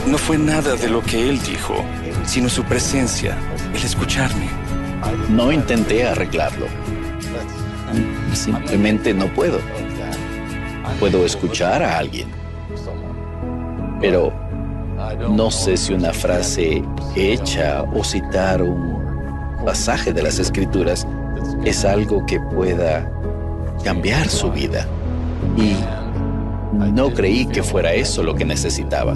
No fue nada de lo que él dijo, sino su presencia, el escucharme. No intenté arreglarlo. Simplemente no puedo. Puedo escuchar a alguien, pero no sé si una frase hecha o citar un pasaje de las Escrituras es algo que pueda cambiar su vida. Y no creí que fuera eso lo que necesitaba.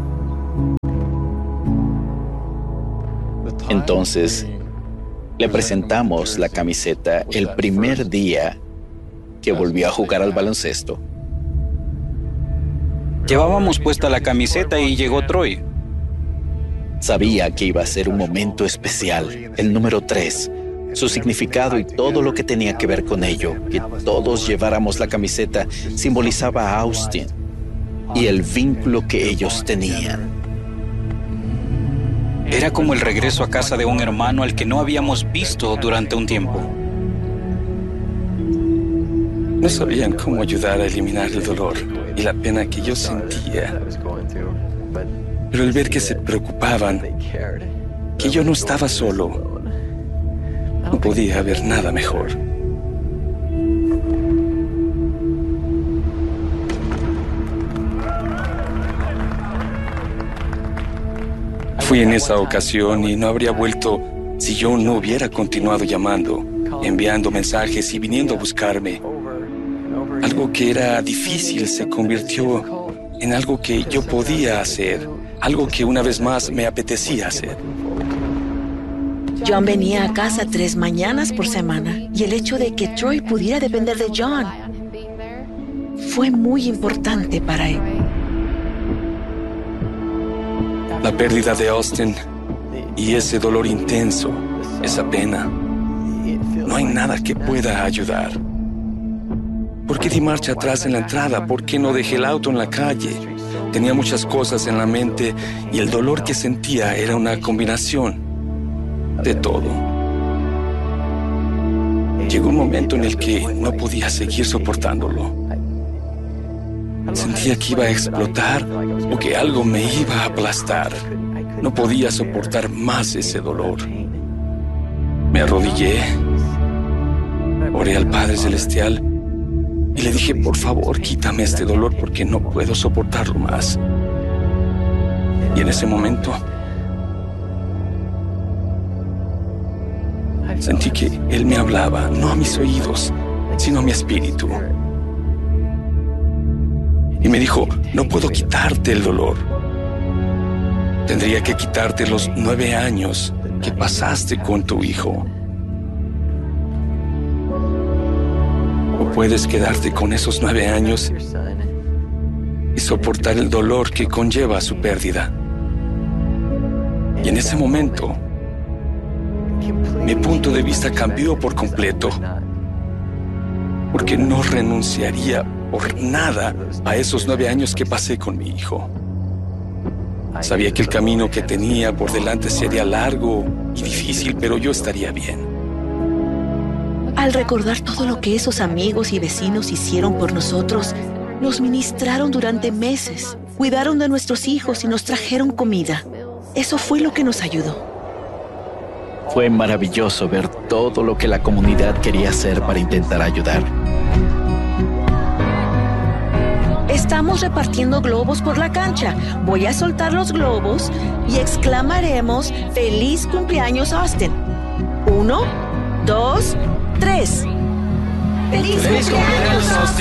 Entonces, le presentamos la camiseta el primer día que volvió a jugar al baloncesto. Llevábamos puesta la camiseta y llegó Troy. Sabía que iba a ser un momento especial, el número 3, su significado y todo lo que tenía que ver con ello. Que todos lleváramos la camiseta simbolizaba a Austin y el vínculo que ellos tenían. Era como el regreso a casa de un hermano al que no habíamos visto durante un tiempo. No sabían cómo ayudar a eliminar el dolor y la pena que yo sentía. Pero el ver que se preocupaban, que yo no estaba solo, no podía haber nada mejor. Fui en esa ocasión y no habría vuelto si yo no hubiera continuado llamando, enviando mensajes y viniendo a buscarme. Algo que era difícil se convirtió en algo que yo podía hacer, algo que una vez más me apetecía hacer. John venía a casa 3 mañanas por semana y el hecho de que Troy pudiera depender de John fue muy importante para él. La pérdida de Austin y ese dolor intenso, esa pena, no hay nada que pueda ayudar. ¿Por qué di marcha atrás en la entrada? ¿Por qué no dejé el auto en la calle? Tenía muchas cosas en la mente y el dolor que sentía era una combinación de todo. Llegó un momento en el que no podía seguir soportándolo. Sentía que iba a explotar o que algo me iba a aplastar. No podía soportar más ese dolor. Me arrodillé, oré al Padre Celestial y le dije, por favor, quítame este dolor porque no puedo soportarlo más. Y en ese momento sentí que Él me hablaba, no a mis oídos, sino a mi espíritu. Y me dijo, no puedo quitarte el dolor. Tendría que quitarte los 9 años que pasaste con tu hijo. O puedes quedarte con esos 9 años y soportar el dolor que conlleva su pérdida. Y en ese momento, mi punto de vista cambió por completo, porque no renunciaría por nada a esos 9 años que pasé con mi hijo. Sabía que el camino que tenía por delante sería largo y difícil, pero yo estaría bien. Al recordar todo lo que esos amigos y vecinos hicieron por nosotros, nos ministraron durante meses, cuidaron de nuestros hijos y nos trajeron comida. Eso fue lo que nos ayudó. Fue maravilloso ver todo lo que la comunidad quería hacer para intentar ayudar. Estamos repartiendo globos por la cancha. Voy a soltar los globos y exclamaremos ¡Feliz cumpleaños, Austin! 1, 2, 3. ¡Feliz cumpleaños, Austin!